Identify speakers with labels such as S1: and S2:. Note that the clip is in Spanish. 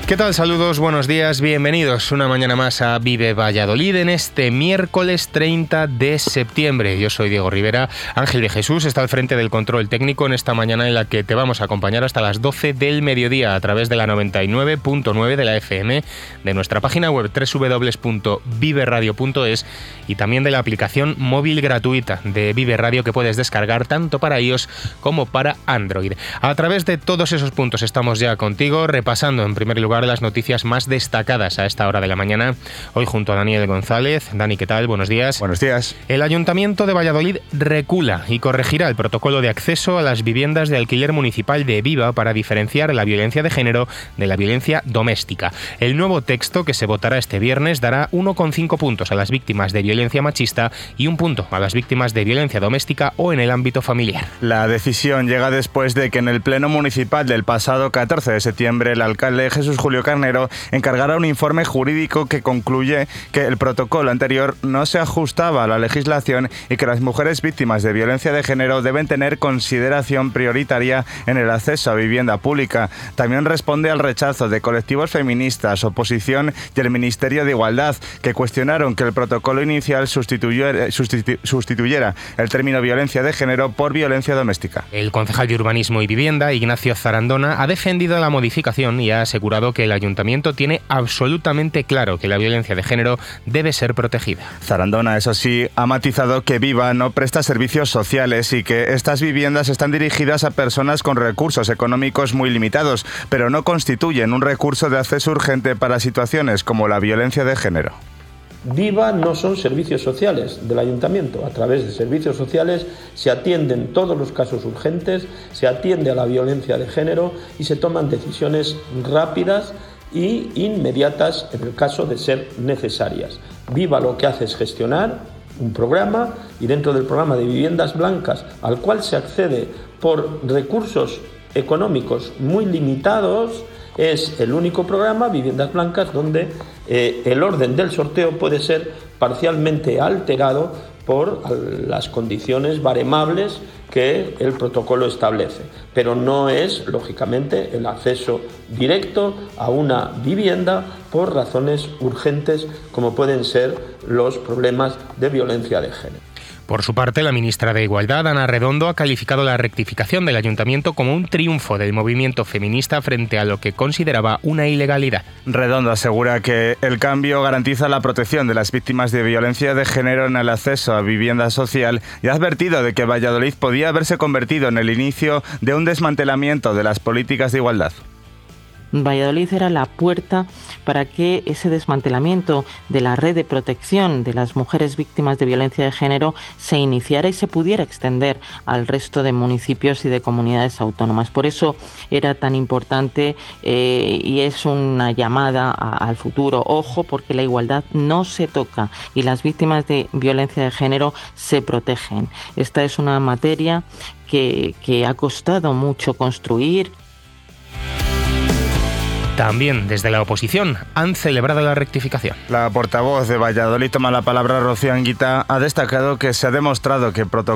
S1: ¿Qué tal? Saludos, buenos días, bienvenidos una mañana más a Vive Valladolid en este miércoles 30 de septiembre. Yo soy Diego Rivera, Ángel de Jesús está al frente del control técnico en esta mañana en la que te vamos a acompañar hasta las 12 del mediodía a través de la 99.9 de la FM, de nuestra página web www.viveradio.es y también de la aplicación móvil gratuita de Vive Radio que puedes descargar tanto para iOS como para Android. A través de todos esos puntos estamos ya contigo, repasando en primer lugar las noticias más destacadas a esta hora de la mañana. Hoy junto a Daniel González. Dani, ¿qué tal? Buenos días.
S2: Buenos días.
S1: El Ayuntamiento de Valladolid recula y corregirá el protocolo de acceso a las viviendas de alquiler municipal de Viva para diferenciar la violencia de género de la violencia doméstica. El nuevo texto que se votará este viernes dará 1,5 puntos a las víctimas de violencia machista y 1 punto a las víctimas de violencia doméstica o en el ámbito familiar.
S2: La decisión llega después de que en el Pleno Municipal del pasado 14 de septiembre el alcalde Jesús Julio Carnero encargará un informe jurídico que concluye que el protocolo anterior no se ajustaba a la legislación y que las mujeres víctimas de violencia de género deben tener consideración prioritaria en el acceso a vivienda pública. También responde al rechazo de colectivos feministas, oposición y el Ministerio de Igualdad, que cuestionaron que el protocolo inicial sustituyera el término violencia de género por violencia doméstica.
S1: El concejal de Urbanismo y Vivienda, Ignacio Zarandona, ha defendido la modificación y ha asegurado que el Ayuntamiento tiene absolutamente claro que la violencia de género debe ser protegida.
S2: Zarandona, eso sí, ha matizado que Viva no presta servicios sociales y que estas viviendas están dirigidas a personas con recursos económicos muy limitados, pero no constituyen un recurso de acceso urgente para situaciones como la violencia de género.
S3: Viva no son servicios sociales del Ayuntamiento. A través de servicios sociales se atienden todos los casos urgentes, se atiende a la violencia de género y se toman decisiones rápidas y inmediatas en el caso de ser necesarias. Viva lo que hace es gestionar un programa y dentro del programa de viviendas blancas al cual se accede por recursos económicos muy limitados, es el único programa, Viviendas Blancas, donde el orden del sorteo puede ser parcialmente alterado por las condiciones baremables que el protocolo establece, pero no es, lógicamente, el acceso directo a una vivienda por razones urgentes como pueden ser los problemas de violencia de género.
S1: Por su parte, la ministra de Igualdad, Ana Redondo, ha calificado la rectificación del Ayuntamiento como un triunfo del movimiento feminista frente a lo que consideraba una ilegalidad.
S2: Redondo asegura que el cambio garantiza la protección de las víctimas de violencia de género en el acceso a vivienda social y ha advertido de que Valladolid podía haberse convertido en el inicio de un desmantelamiento de las políticas de igualdad.
S4: Valladolid era la puerta para que ese desmantelamiento de la red de protección de las mujeres víctimas de violencia de género se iniciara y se pudiera extender al resto de municipios y de comunidades autónomas. Por eso era tan importante y es una llamada al futuro. Ojo, porque la igualdad no se toca y las víctimas de violencia de género se protegen. Esta es una materia que ha costado mucho construir.
S1: También desde la oposición han celebrado la rectificación.
S2: La portavoz de Valladolid, toma la palabra, Rocío Anguita, ha destacado que se ha demostrado que el protocolo